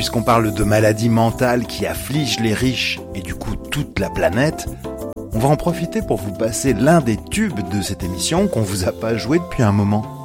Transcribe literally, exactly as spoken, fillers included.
puisqu'on parle de maladies mentales qui affligent les riches et du coup toute la planète, on va en profiter pour vous passer l'un des tubes de cette émission qu'on vous a pas joué depuis un moment.